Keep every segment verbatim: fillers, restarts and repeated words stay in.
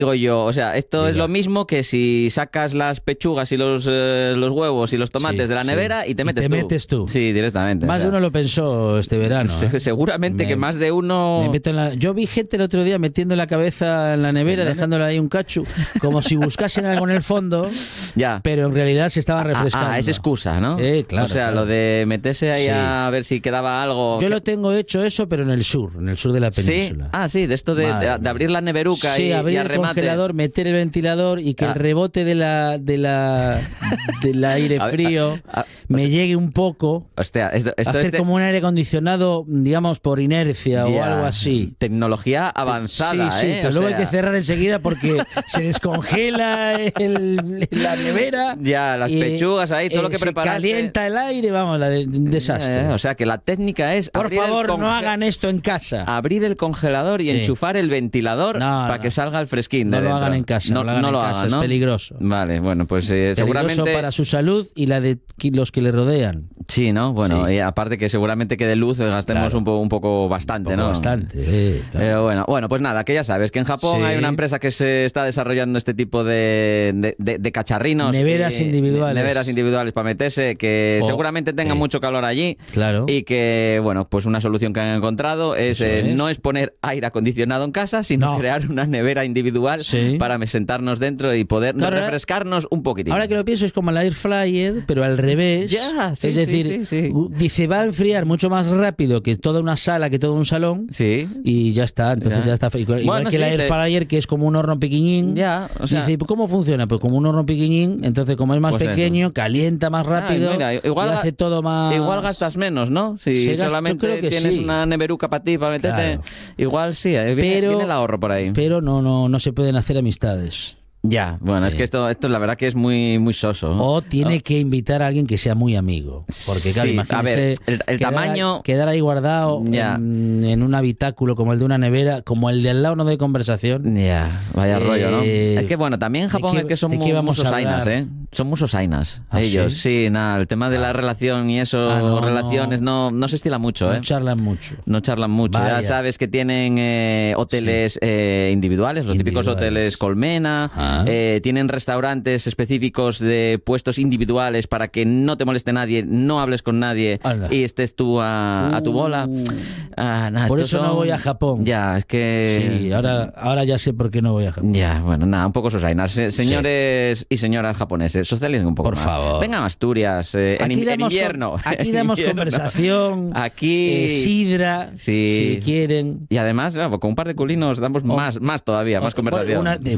Digo yo, o sea, esto Diga. es lo mismo que si sacas las pechugas y los, eh, los huevos y los tomates Sí, de la sí. nevera y te Y metes te tú. metes tú. Sí, directamente. Más o sea, de uno lo pensó este verano. se- ¿eh? Seguramente Me- que más de uno... me meto en la- Yo vi gente el otro día metiendo la cabeza en la nevera, dejándola ahí un cacho, como si buscasen algo en el fondo, Ya. pero en realidad se estaban refrescando. Ah, es excusa, ¿no? Sí, claro, O sea, claro. lo de meterse ahí Sí. a ver si quedaba algo... Yo que- lo tengo hecho eso, pero en el sur, en el sur de la Sí, península. ah, sí, de esto de, Madre de- de mía. abrir la neveruca Sí, y, abrir y a el remate. congelador, meter el ventilador y que Ah. el rebote de la, de la, del aire A ver, frío a- a- me o sea- llegue un poco. Hostia, esto, esto Hacer es de- como un aire acondicionado, digamos, por inercia o ya, algo así. Tecnología avanzada, sí, sí, ¿eh? pero O luego sea, hay que cerrar enseguida porque se descongela el- la nevera. Ya, las y, pechugas ahí, todo eh, lo que se preparaste. calienta el aire, vamos, la de, un desastre. Eh, o sea, que la técnica es Por abrir el favor, no conge- hagan esto en casa. abrir el congelador y Sí. enchufar el ventilador No, para no. que salga el fresquín No de lo dentro. hagan en casa, no lo hagan en casa, es ¿no? peligroso. Vale, bueno, pues eh, Peligroso seguramente... para su salud y la de qui- los que le rodean. Sí, ¿no? Bueno, Sí. y aparte que seguramente que de luz eh, gastemos Claro. un, po- un poco bastante, Un poco ¿no? bastante, eh, claro. Pero bueno, bueno, pues nada, que ya sabes que en Japón Sí. hay una empresa que se está desarrollando este tipo de, de, de- de cacharrinos. Neveras y- individuales. Neveras individuales para meterse, que Oh, seguramente tengan sí. mucho calor allí. Claro. Y que, bueno, pues una solución que han encontrado es, Eso eh, es. no es poner aire acondicionado en casa, sino No. crear una nevera individual Sí. para me- sentarnos dentro y poder Claro, ahora- refrescarnos un poquitín. Ahora que lo pienso es como el air fryer, pero al revés. Ya, sí, es sí, decir, sí, sí. u- dice va a enfriar mucho más rápido que toda una sala, que todo un salón. Sí. Y ya está, entonces Ya. ya, está. Igual Bueno, que el sí, air te- fryer, que es como un horno pequeñín. Ya, o sea- Dice, ¿cómo funciona? Pues como un horno pequeñín, entonces como es más Pues eso. pequeño, calienta más rápido Ay, mira, igual y ga- hace todo más... Igual gastas menos, ¿no? Si Se gasta- yo solamente creo que tienes sí. una neveruca para ti, para meterte, Claro. igual sí, eh, viene, Pero- viene el ahorro por ahí. Pero no, no, no se pueden hacer amistades. Ya, bueno, es Sí. que esto, esto la verdad que es muy, muy soso. ¿no? O tiene que invitar a alguien que sea muy amigo. Porque, claro, Sí, imagínese a ver, el- el quedar, tamaño- quedar ahí guardado Ya. en, en un habitáculo como el de una nevera, como el de al lado no de conversación. Ya, vaya Eh, rollo, ¿no? Es que bueno, también en ¿de Japón qué- es que son de qué mu- vamos a musosainas, hablar? ¿eh? Son musosainas, ¿Ah, ellos. sí? Sí, nada, el tema de la relación y eso, Ah, no, relaciones, no, no se estila mucho, No ¿eh? charlan mucho. No charlan mucho. Vaya. Ya sabes que tienen eh, hoteles eh, individuales, los típicos Individuales. hoteles Colmena. Ah. Eh, tienen restaurantes específicos de puestos individuales para que no te moleste nadie, no hables con nadie Ala. y estés tú a, a tu bola. Uh. Ah, nada, Por estos eso no son- voy a Japón. Ya, es que... Sí, ahora, ahora ya sé por qué no voy a Japón. Ya, bueno, nada, un poco sosainas. Se- Señores y señoras japoneses, socialicen un poco Por más. favor. Vengan a Asturias, eh, en, Aquí in- en damos, invierno. con- aquí En damos invierno. conversación, Aquí... eh, sidra, Sí. si quieren. Y además, bueno, con un par de culinos damos más, más todavía, más conversación. Una- de-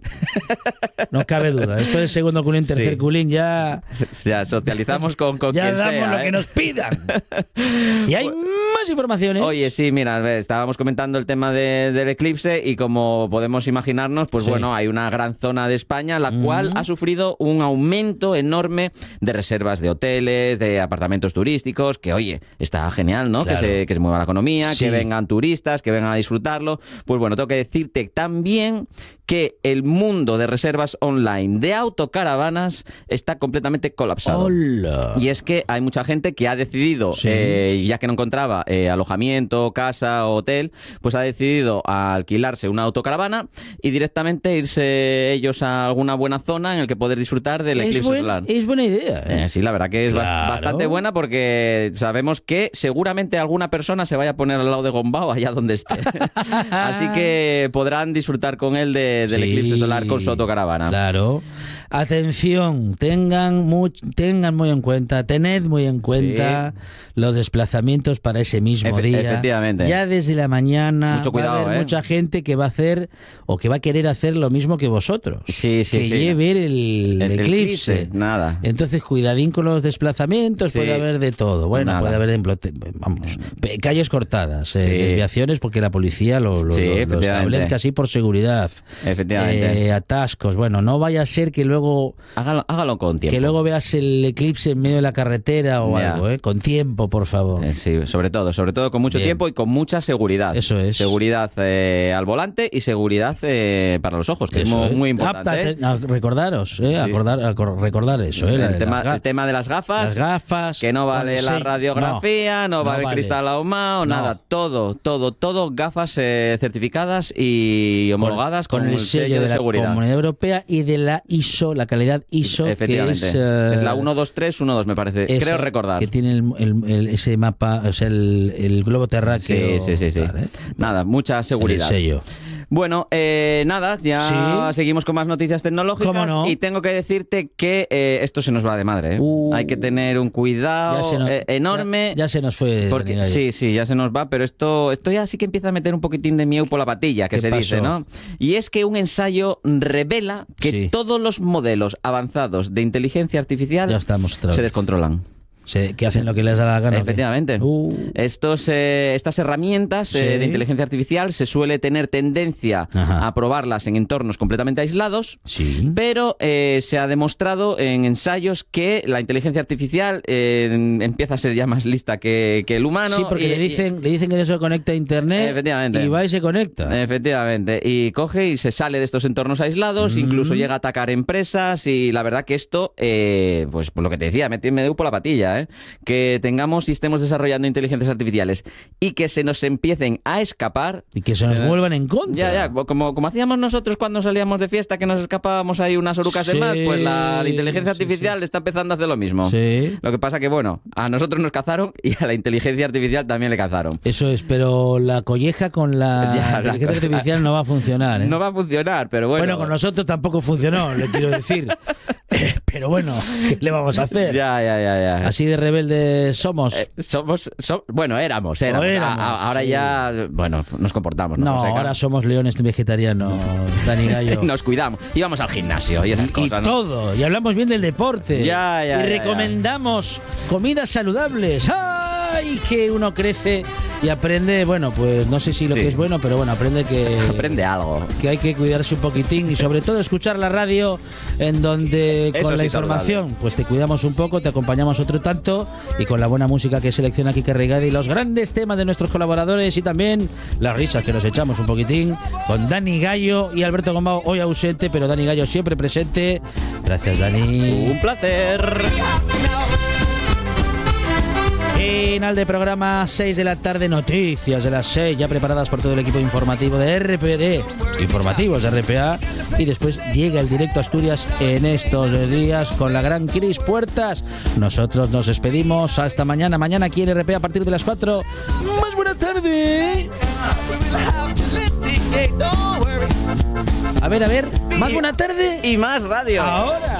no cabe duda. Después del segundo culín, tercer Sí. culín, ya, Ya, socializamos con, con ya quien damos sea. lo ¿eh? que nos pidan. Y hay más informaciones. Oye, sí, mira, a ver, estábamos comentando el tema de- del eclipse y como podemos imaginarnos, pues Sí. bueno, hay una gran zona de España la Mm. cual ha sufrido un aumento enorme de reservas de hoteles, de apartamentos turísticos, que oye, está genial, ¿no? Claro. Que, se, que se mueva la economía, Sí. que vengan turistas, que vengan a disfrutarlo. Pues bueno, tengo que decirte también que el mundo de reservas online de autocaravanas está completamente colapsado. Hola. Y es que hay mucha gente que ha decidido, Sí. eh, ya que no encontraba eh, alojamiento, casa o hotel, pues ha decidido alquilarse una autocaravana y directamente irse ellos a alguna buena zona en el que poder disfrutar del es, eclipse buen- solar. es buena idea. ¿eh? Eh, sí, la verdad que es bas- Claro. bastante buena porque sabemos que seguramente alguna persona se vaya a poner al lado de Gombao allá donde esté. Así que podrán disfrutar con él de- del Sí, eclipse solar con su autocaravana. Claro. Atención, tengan muy, tengan muy en cuenta, tened muy en cuenta los desplazamientos para ese mismo Efe- día. efectivamente. Ya desde la mañana Mucho va a cuidado, haber ¿eh? mucha gente que va a hacer o que va a querer hacer lo mismo que vosotros. Sí, sí, que sí. lleve el, El eclipse. eclipse, nada. Entonces, cuidadín con los desplazamientos, Sí. puede haber de todo. Bueno, Nada. puede haber, ejemplo, te- vamos, pe- calles cortadas, eh, Sí. desviaciones porque la policía lo, lo- Sí, lo- lo efectivamente. establezca así por seguridad. Efectivamente. Eh, atascos. Bueno, no vaya a ser que luego Hágalo, hágalo con tiempo. que luego veas el eclipse en medio de la carretera o Ya. algo, ¿eh? Con tiempo, por favor. Eh, Sí, sobre todo, sobre todo con mucho Bien. tiempo y con mucha seguridad. Eso es. Seguridad eh, al volante y seguridad eh, para los ojos, que Eso, es ¿eh? muy Ah, importante. ¿eh? te- ah, recordaros, ¿eh? Sí. Acordar, acor- recordar eso, ¿eh? La de el, tema, las ga- el tema de las gafas, las gafas. que no vale con la ese- radiografía, no, no vale el vale. cristal ahumado, No. nada, todo, todo, todo, gafas eh, certificadas y homologadas con, el sello, sello de, de la seguridad. Comunidad Europea y de la I S O, la calidad I S O, efectivamente. Que es, uh, es la uno dos tres uno dos, me parece, esa, creo recordar. Que tiene el, el, el, ese mapa, o sea, el, el globo terráqueo. Sí, sí, sí. sí. Vale. Nada, mucha seguridad. El sello. Bueno, eh, nada, ya ¿Sí? seguimos con más noticias tecnológicas. ¿Cómo no? Y tengo que decirte que eh, esto se nos va de madre. ¿eh? Uh, Hay que tener un cuidado nos, eh, enorme. Ya, ya se nos fue. Porque, sí, sí, ya se nos va, pero esto, esto ya sí que empieza a meter un poquitín de mieu por la patilla, que se pasó? dice, ¿no? Y es que un ensayo revela que sí. todos los modelos avanzados de inteligencia artificial ya estamos se descontrolan. Sí, que hacen lo que les da la gana. Efectivamente. Uh. Estos, eh, estas herramientas sí. eh, de inteligencia artificial se suele tener tendencia Ajá. a probarlas en entornos completamente aislados, sí. pero eh, se ha demostrado en ensayos que la inteligencia artificial eh, empieza a ser ya más lista que, que el humano. Sí, porque y, le, dicen, y, le dicen que no se conecta a internet efectivamente. Y va y se conecta. Efectivamente. Y coge y se sale de estos entornos aislados, mm. incluso llega a atacar empresas y la verdad que esto, eh, pues por lo que te decía, me, me dio por la patilla, ¿eh? Que tengamos y estemos desarrollando inteligencias artificiales y que se nos empiecen a escapar y que se nos eh, vuelvan en contra. Ya, ya, como, como hacíamos nosotros cuando salíamos de fiesta, que nos escapábamos ahí unas orucas sí, de más, pues la, la inteligencia sí, artificial sí. está empezando a hacer lo mismo. Sí. Lo que pasa que, bueno, a nosotros nos cazaron y a la inteligencia artificial también le cazaron. Eso es, pero la colleja con la ya, inteligencia la, artificial no va a funcionar, ¿eh? No va a funcionar, pero bueno. Bueno, con nosotros tampoco funcionó, le quiero decir. Pero bueno, ¿qué le vamos a hacer? Ya, ya, ya, ya. Así de rebeldes somos. Eh, somos, so, bueno, éramos, éramos. éramos a, a, ahora sí. ya, bueno, nos comportamos. No, no o sea, ahora somos leones vegetarianos, Dani Gallo. Nos cuidamos. Íbamos al gimnasio y esas y, cosas. Y ¿no? todo, y hablamos bien del deporte. Ya, ya, y ya, recomendamos ya. comidas saludables. ¡Ay! Que uno crece y aprende, bueno, pues no sé si lo sí. que es bueno, pero bueno, aprende que... Aprende algo. Que hay que cuidarse un poquitín y sobre todo escuchar la radio en donde Eso con la sí, información saludable. pues te cuidamos un poco, te acompañamos otro tanto y con la buena música que selecciona Kike Reigada y los grandes temas de nuestros colaboradores y también las risas que nos echamos un poquitín con Dani Gallo y Alberto Gombao, hoy ausente, pero Dani Gallo siempre presente. Gracias, Dani. Un placer. Final de programa, seis de la tarde, noticias de las seis, ya preparadas por todo el equipo informativo de R P D, informativos de R P A, y después llega el directo a Asturias en estos días con la gran Cris Puertas. Nosotros nos despedimos hasta mañana, mañana aquí en R P A a partir de las cuatro. Más buena tarde. A ver, a ver, más buena tarde y más radio. Ahora.